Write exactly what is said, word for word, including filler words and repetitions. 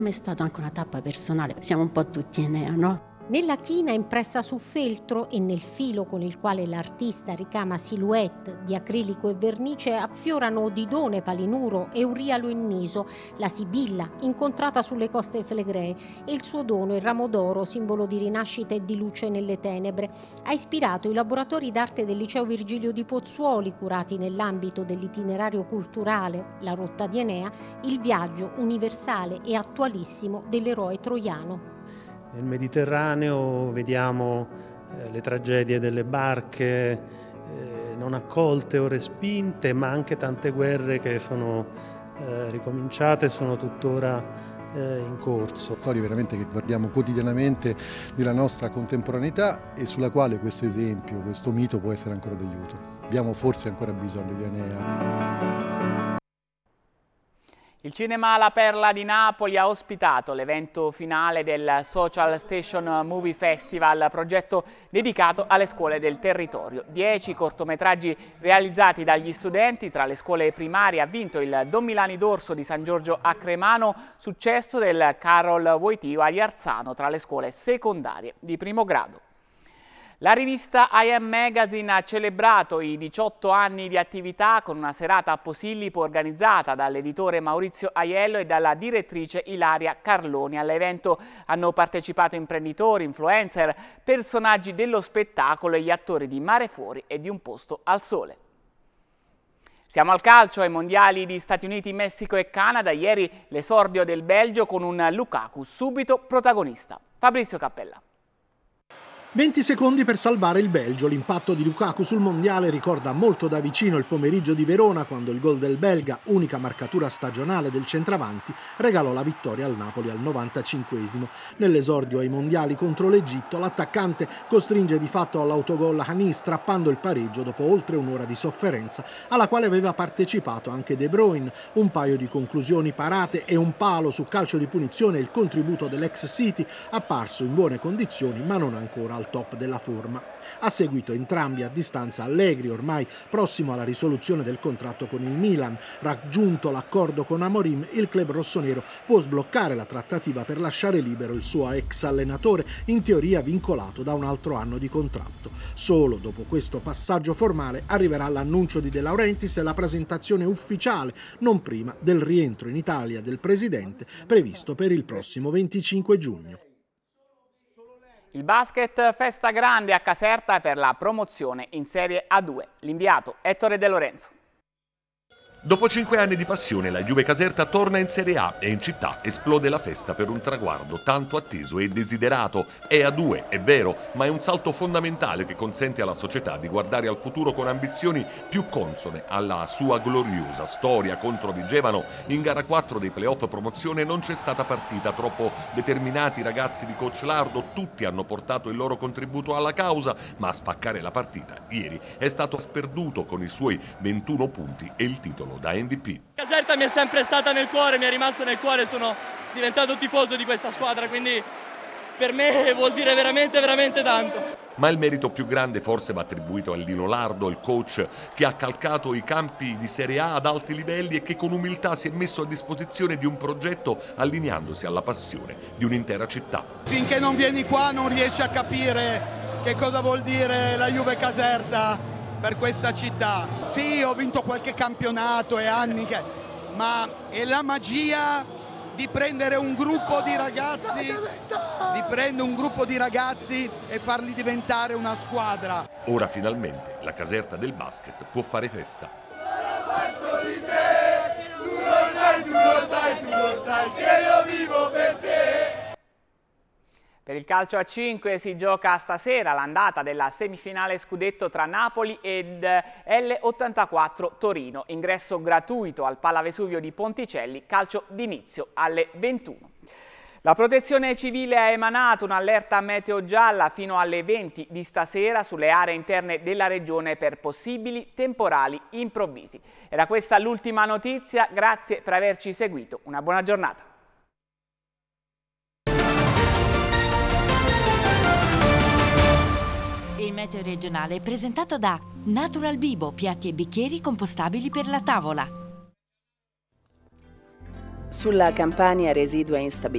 È stata anche una tappa personale, siamo un po' tutti Enea, no? Nella china impressa su feltro e nel filo con il quale l'artista ricama silhouette di acrilico e vernice affiorano Didone Palinuro, Eurialo Inniso, la Sibilla incontrata sulle coste flegree e il suo dono, il ramo d'oro, simbolo di rinascita e di luce nelle tenebre. Ha ispirato i laboratori d'arte del Liceo Virgilio di Pozzuoli, curati nell'ambito dell'itinerario culturale La Rotta di Enea, il viaggio universale e attualissimo dell'eroe troiano. Nel Mediterraneo vediamo eh, le tragedie delle barche eh, non accolte o respinte, ma anche tante guerre che sono eh, ricominciate e sono tuttora eh, in corso. Storie veramente che guardiamo quotidianamente della nostra contemporaneità e sulla quale questo esempio, questo mito può essere ancora d'aiuto. Abbiamo forse ancora bisogno di Enea. Il cinema La Perla di Napoli ha ospitato l'evento finale del Social Station Movie Festival, progetto dedicato alle scuole del territorio. Dieci cortometraggi realizzati dagli studenti tra le scuole primarie ha vinto il Don Milani d'Orso di San Giorgio a Cremano, successo del Carol Wojtyła di Arzano tra le scuole secondarie di primo grado. La rivista I Am Magazine ha celebrato i diciotto anni di attività con una serata a Posillipo organizzata dall'editore Maurizio Aiello e dalla direttrice Ilaria Carloni. All'evento hanno partecipato imprenditori, influencer, personaggi dello spettacolo e gli attori di Mare Fuori e di Un Posto al Sole. Siamo al calcio, ai mondiali di Stati Uniti, Messico e Canada. Ieri l'esordio del Belgio con un Lukaku subito protagonista. Fabrizio Cappella. venti secondi per salvare il Belgio. L'impatto di Lukaku sul mondiale ricorda molto da vicino il pomeriggio di Verona, quando il gol del belga, unica marcatura stagionale del centravanti, regalò la vittoria al Napoli al novantacinquesimo. Nell'esordio ai mondiali contro l'Egitto, l'attaccante costringe di fatto all'autogol Hani, strappando il pareggio dopo oltre un'ora di sofferenza, alla quale aveva partecipato anche De Bruyne. Un paio di conclusioni parate e un palo su calcio di punizione, il contributo dell'ex City, apparso in buone condizioni ma non ancora al top della forma. Ha seguito entrambi a distanza Allegri, ormai prossimo alla risoluzione del contratto con il Milan. Raggiunto l'accordo con Amorim, il club rossonero può sbloccare la trattativa per lasciare libero il suo ex allenatore, in teoria vincolato da un altro anno di contratto. Solo dopo questo passaggio formale arriverà l'annuncio di De Laurentiis e la presentazione ufficiale, non prima del rientro in Italia del presidente, previsto per il prossimo venticinque giugno. Il basket, festa grande a Caserta per la promozione in Serie A due. L'inviato Ettore De Lorenzo. Dopo cinque anni di passione, la Juve Caserta torna in Serie A e in città esplode la festa per un traguardo tanto atteso e desiderato. È A due, è vero, ma è un salto fondamentale che consente alla società di guardare al futuro con ambizioni più consone alla sua gloriosa storia. Contro Vigevano, in gara quattro dei playoff promozione, non c'è stata partita. Troppo determinati i ragazzi di coach Lardo, tutti hanno portato il loro contributo alla causa, ma a spaccare la partita ieri è stato sperduto con i suoi ventuno punti e il titolo da M V P. Caserta mi è sempre stata nel cuore, mi è rimasto nel cuore, sono diventato tifoso di questa squadra, quindi per me vuol dire veramente veramente tanto. Ma il merito più grande forse va attribuito a Lino Lardo, il coach che ha calcato i campi di Serie A ad alti livelli e che con umiltà si è messo a disposizione di un progetto allineandosi alla passione di un'intera città. Finché non vieni qua non riesci a capire che cosa vuol dire la Juve Caserta per questa città. Sì, ho vinto qualche campionato e anni che... ma è la magia di prendere un gruppo di ragazzi di prendere un gruppo di ragazzi e farli diventare una squadra. Ora finalmente la Caserta del basket può fare festa. Sono di te, tu lo sai, tu lo sai, tu lo sai che io vivo per te. Per il calcio a cinque si gioca stasera l'andata della semifinale scudetto tra Napoli ed L ottantaquattro Torino. Ingresso gratuito al Pala Vesuvio di Ponticelli, calcio d'inizio alle ventuno. La Protezione Civile ha emanato un'allerta meteo gialla fino alle venti di stasera sulle aree interne della regione per possibili temporali improvvisi. Era questa l'ultima notizia, grazie per averci seguito, una buona giornata. Il meteo regionale è presentato da Natural Bibo, piatti e bicchieri compostabili per la tavola. Sulla Campania residua instabilità.